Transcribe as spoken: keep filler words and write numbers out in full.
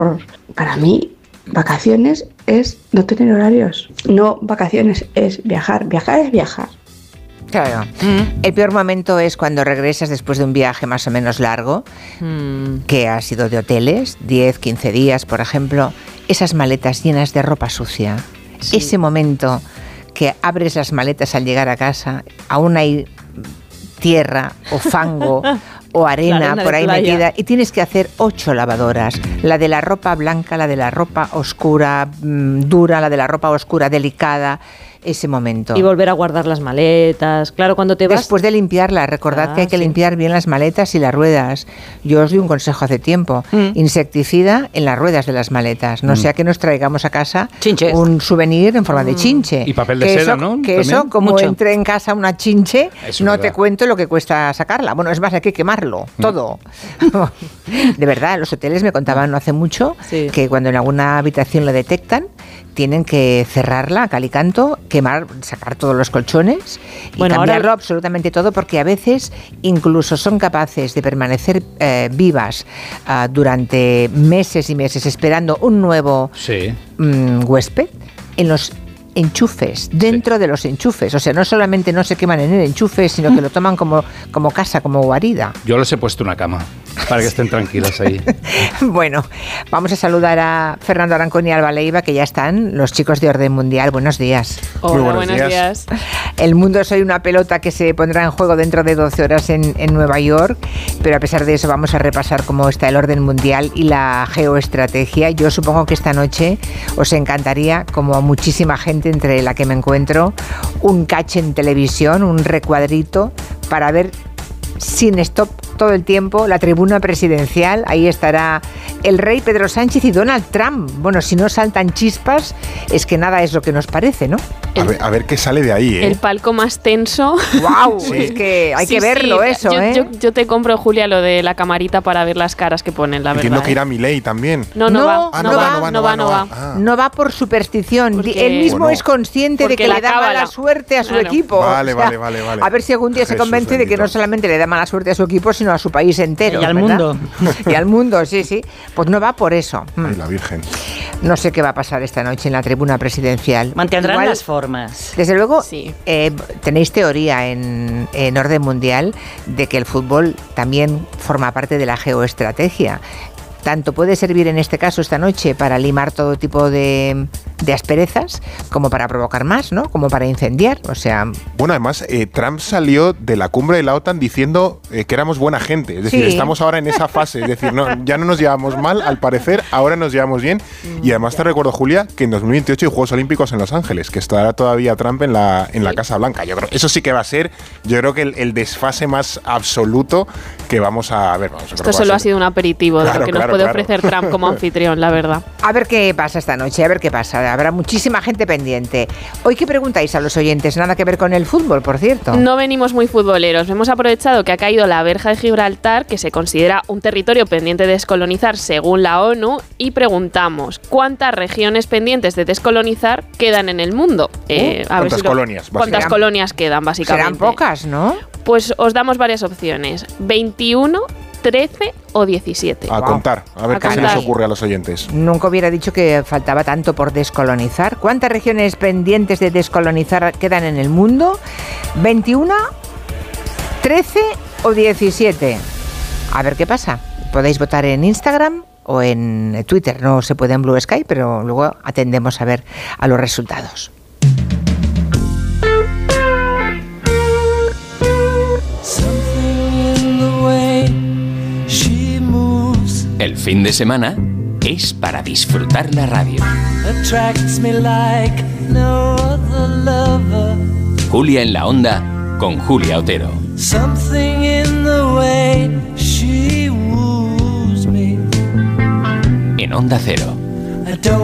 Para mí, vacaciones es no tener horarios. No vacaciones es viajar. Viajar es viajar. Claro. Mm. El peor momento es cuando regresas después de un viaje más o menos largo, mm. que ha sido de hoteles, diez, quince días, por ejemplo, esas maletas llenas de ropa sucia. Sí. Ese momento que abres las maletas al llegar a casa, aún hay tierra o fango o arena por ahí metida y tienes que hacer ocho lavadoras. La de la ropa blanca, la de la ropa oscura, mmm, dura, la de la ropa oscura, delicada. Ese momento. Y volver a guardar las maletas. Claro, cuando te vas... Después de limpiarlas, recordad ah, que hay que sí. limpiar bien las maletas y las ruedas. Yo os di un consejo hace tiempo. Mm. Insecticida en las ruedas de las maletas. No mm. sea que nos traigamos a casa Chinches. un souvenir en forma mm. de chinche. Y papel de que seda, eso, ¿no? Que ¿También? eso, como Mucho. entre en casa una chinche, eso no verdad. te cuento lo que cuesta sacarla. Bueno, es más, hay que quemarlo, mm. todo. De verdad, los hoteles me contaban no hace mucho sí. que cuando en alguna habitación lo detectan, tienen que cerrarla a cal y canto, quemar, sacar todos los colchones y bueno, cambiarlo ahora... absolutamente todo, porque a veces incluso son capaces de permanecer eh, vivas uh, durante meses y meses esperando un nuevo sí. um, huésped en los enchufes, dentro sí. de los enchufes. O sea, no solamente no se queman en el enchufe, sino que lo toman como, como casa, como guarida. Yo les he puesto una cama para que estén tranquilas ahí. Bueno, vamos a saludar a Fernando Arancón y Alba Leiva, que ya están los chicos de Orden Mundial. Buenos días. Hola, muy buenos, buenos días. días. El mundo soy una pelota que se pondrá en juego dentro de doce horas en, en Nueva York, pero a pesar de eso vamos a repasar cómo está el orden mundial y la geoestrategia. Yo supongo que esta noche os encantaría, como a muchísima gente entre la que me encuentro, un catch en televisión, un recuadrito para ver sin stop todo el tiempo la tribuna presidencial. Ahí estará el rey Pedro Sánchez y Donald Trump. Bueno, si no saltan chispas, es que nada es lo que nos parece, ¿no? A ver, a ver qué sale de ahí, ¿eh? El palco más tenso. ¡Wow! Sí. Es que hay sí, que verlo sí. eso, yo, ¿eh? Yo, yo te compro, Julia, lo de la camarita para ver las caras que ponen, la Entiendo verdad. que irá Milei también. No, no, no va, ah, no, no, va, va, no va, no va, no va. Ah. No va por superstición. Porque, Él mismo bueno, es consciente de que la le da cábala. mala suerte a su Claro. equipo. Vale, O sea, vale, vale, vale. A ver si algún día Jesús se convence de que bendito. no solamente le da mala suerte a su equipo, sino a su país entero. Y al ¿verdad? mundo. Y al mundo, sí, sí. Pues no va por eso. Ay, la Virgen. No sé qué va a pasar esta noche en la tribuna presidencial. Mantendrán Igual, las formas. Desde luego, Sí. eh, tenéis teoría en, en Orden Mundial de que el fútbol también forma parte de la geoestrategia. Tanto puede servir en este caso esta noche para limar todo tipo de, de asperezas, como para provocar más, ¿no? Como para incendiar, o sea... Bueno, además, eh, Trump salió de la cumbre de la OTAN diciendo eh, que éramos buena gente. Es decir, Sí. estamos ahora en esa fase. Es decir, no, ya no nos llevamos mal, al parecer, ahora nos llevamos bien. Y además te recuerdo, Julia, que en dos mil veintiocho hay Juegos Olímpicos en Los Ángeles, que estará todavía Trump en la, en la Casa Blanca. Yo creo, eso sí que va a ser, yo creo que el, el desfase más absoluto que vamos a ver. Vamos, Esto solo ha sido un aperitivo de Claro, lo que claro, nos puede claro. ofrecer Trump como anfitrión, la verdad. A ver qué pasa esta noche, a ver qué pasa. Habrá muchísima gente pendiente. Hoy, ¿qué preguntáis a los oyentes? Nada que ver con el fútbol, por cierto. No venimos muy futboleros. Hemos aprovechado que ha caído la verja de Gibraltar, que se considera un territorio pendiente de descolonizar según la ONU, y preguntamos ¿cuántas regiones pendientes de descolonizar quedan en el mundo? Eh, a ver ¿Cuántas si lo- colonias? ¿Cuántas Serán- colonias quedan, básicamente? Serán pocas, ¿no? Pues os damos varias opciones. veintiuno, trece o diecisiete. A Wow. contar, a ver A qué se contar. les ocurre a los oyentes. Nunca hubiera dicho que faltaba tanto por descolonizar. ¿Cuántas regiones pendientes de descolonizar quedan en el mundo? ¿veintiuno, trece o diecisiete? A ver qué pasa. Podéis votar en Instagram o en Twitter. No se puede en Blue Sky, pero luego atendemos a ver a los resultados. El fin de semana es para disfrutar la radio. Julia en la Onda con Julia Otero. En Onda Cero.